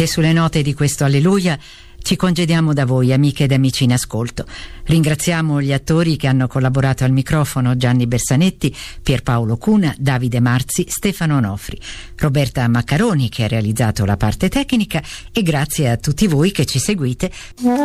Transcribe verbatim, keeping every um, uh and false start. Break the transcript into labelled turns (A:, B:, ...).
A: E sulle note di questo alleluia ci congediamo da voi, amiche ed amici in ascolto. Ringraziamo gli attori che hanno collaborato al microfono: Gianni Bersanetti, Pierpaolo Cuna, Davide Marzi, Stefano Onofri, Roberta Maccaroni che ha realizzato la parte tecnica, e grazie a tutti voi che ci seguite